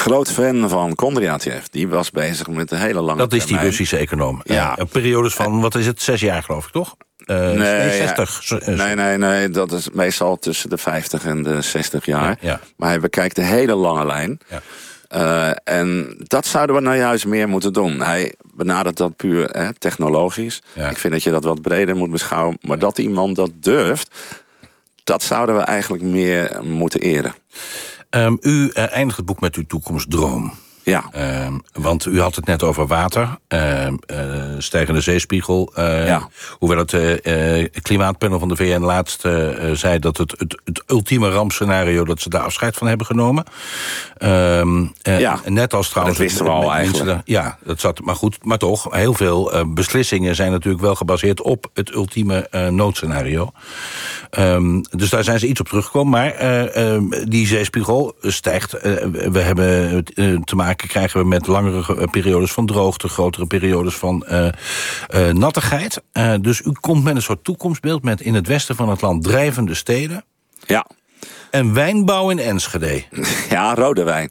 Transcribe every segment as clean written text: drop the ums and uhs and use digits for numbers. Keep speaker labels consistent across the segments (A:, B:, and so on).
A: groot fan van Kondratjev. Die was bezig met een hele lange
B: Dat is die
A: termijn.
B: Russische econoom.
A: Ja.
B: Periodes van, wat is het, 6 jaar geloof ik, toch? Nee, 60.
A: Nee, dat is meestal tussen de 50 en de 60 jaar.
B: Ja.
A: Maar hij bekijkt de hele lange lijn.
B: Ja.
A: En dat zouden we nou juist meer moeten doen. Hij benadert dat puur technologisch.
B: Ja.
A: Ik vind dat je dat wat breder moet beschouwen. Maar dat iemand dat durft, dat zouden we eigenlijk meer moeten eren.
B: U eindigt het boek met uw toekomstdroom.
A: Ja.
B: Want u had het net over water, stijgende zeespiegel. Hoewel het klimaatpanel van de VN laatst zei dat het ultieme rampscenario, dat ze daar afscheid van hebben genomen. Net als trouwens.
A: Dat wisten we al eigenlijk.
B: Ja, dat zat, maar goed, maar toch, heel veel beslissingen zijn natuurlijk wel gebaseerd op het ultieme noodscenario. Dus daar zijn ze iets op teruggekomen. Maar die zeespiegel stijgt. We hebben krijgen we met langere periodes van droogte, grotere periodes van nattigheid. Dus u komt met een soort toekomstbeeld met in het westen van het land drijvende steden.
A: Ja.
B: En wijnbouw in Enschede.
A: Ja, rode wijn.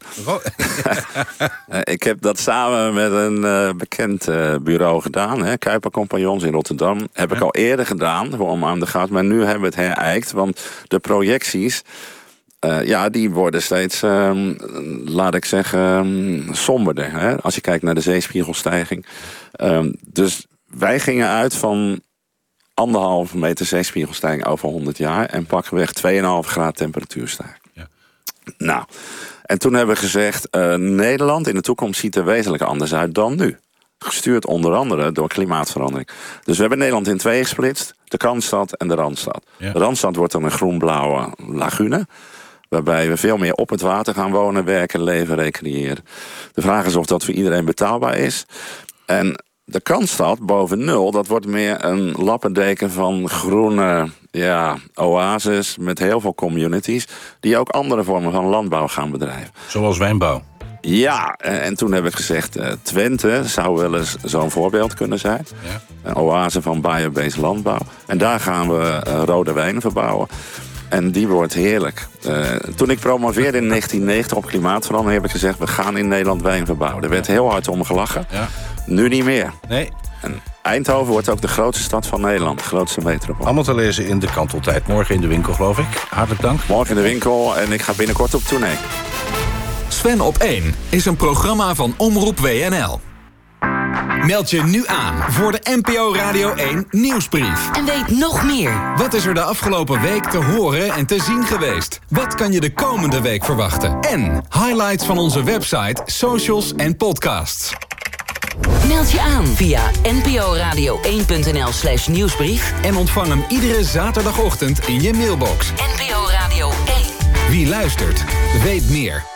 A: Ik heb dat samen met een bekend bureau gedaan. Kuiper Compagnons in Rotterdam. Heb ik al eerder gedaan voor Om aan de Gaat. Maar nu hebben we het herijkt. Want de projecties, die worden steeds, laat ik zeggen, somberder. Hè? Als je kijkt naar de zeespiegelstijging. Dus wij gingen uit van 1,5 meter zeespiegelstijging over 100 jaar... en pakweg 2,5 graden temperatuurstijging. Ja. Nou, en toen hebben we gezegd, Nederland in de toekomst ziet er wezenlijk anders uit dan nu. Gestuurd onder andere door klimaatverandering. Dus we hebben Nederland in 2 gesplitst. De Kantstad en de Randstad. Ja. De Randstad wordt dan een groen-blauwe lagune, waarbij we veel meer op het water gaan wonen, werken, leven, recreëren. De vraag is of dat voor iedereen betaalbaar is. En de Kantstad boven 0, dat wordt meer een lappendeken van groene oases met heel veel communities die ook andere vormen van landbouw gaan bedrijven.
B: Zoals wijnbouw.
A: Ja, en toen heb ik gezegd, Twente zou wel eens zo'n voorbeeld kunnen zijn. Ja. Een oase van biobased landbouw. En daar gaan we rode wijn verbouwen. En die wordt heerlijk. Toen ik promoveerde in 1990 op klimaatverandering heb ik gezegd, we gaan in Nederland wijn verbouwen. Er werd heel hard om gelachen. Ja. Nu niet meer.
B: Nee.
A: En Eindhoven wordt ook de grootste stad van Nederland. De grootste metropool.
B: Allemaal te lezen in de Kanteltijd. Morgen in de winkel, geloof ik. Hartelijk dank.
A: Morgen in de winkel en ik ga binnenkort op tournee.
C: Sven op 1 is een programma van Omroep WNL. Meld je nu aan voor de NPO Radio 1 nieuwsbrief.
D: En weet nog meer.
C: Wat is er de afgelopen week te horen en te zien geweest? Wat kan je de komende week verwachten? En highlights van onze website, socials en podcasts.
D: Meld je aan via nporadio1.nl/nieuwsbrief.
C: En ontvang hem iedere zaterdagochtend in je mailbox.
D: NPO Radio 1.
C: Wie luistert, weet meer.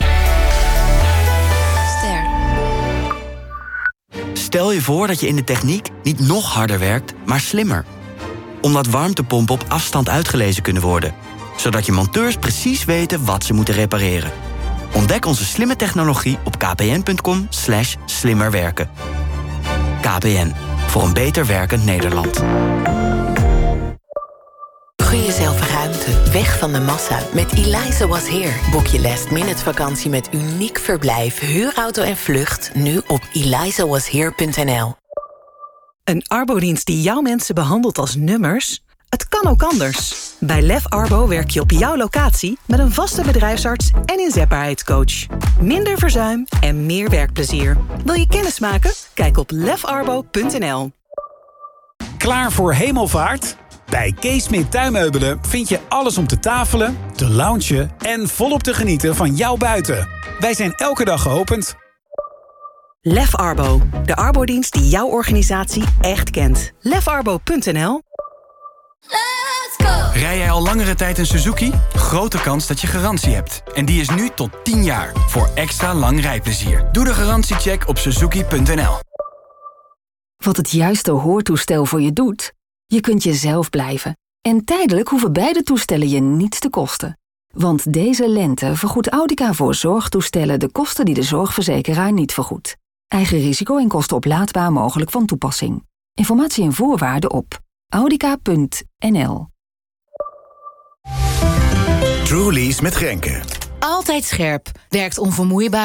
E: Stel je voor dat je in de techniek niet nog harder werkt, maar slimmer. Omdat warmtepompen op afstand uitgelezen kunnen worden. Zodat je monteurs precies weten wat ze moeten repareren. Ontdek onze slimme technologie op kpn.com/slimmerwerken. KPN, voor een beter werkend Nederland.
F: Gun jezelf ruimte, weg van de massa. Met Eliza Was Here boek je last-minute vakantie met uniek verblijf, huurauto en vlucht nu op elizawashere.nl.
G: Een arbodienst die jouw mensen behandelt als nummers? Het kan ook anders. Bij Lef Arbo werk je op jouw locatie met een vaste bedrijfsarts en inzetbaarheidscoach. Minder verzuim en meer werkplezier. Wil je kennis maken? Kijk op lefarbo.nl.
H: Klaar voor hemelvaart? Bij Kees Smit Tuinmeubelen vind je alles om te tafelen, te loungen en volop te genieten van jouw buiten. Wij zijn elke dag geopend.
G: Lef Arbo, de arbodienst die jouw organisatie echt kent. lefarbo.nl.
I: Rij jij al langere tijd een Suzuki? Grote kans dat je garantie hebt. En die is nu tot 10 jaar, voor extra lang rijplezier. Doe de garantiecheck op suzuki.nl.
J: Wat het juiste hoortoestel voor je doet? Je kunt jezelf blijven. En tijdelijk hoeven beide toestellen je niets te kosten. Want deze lente vergoedt Audica voor zorgtoestellen de kosten die de zorgverzekeraar niet vergoedt. Eigen risico en kosten oplaadbaar mogelijk van toepassing. Informatie en voorwaarden op audica.nl.
K: Truly's met Grenke.
F: Altijd scherp, werkt onvermoeibaar.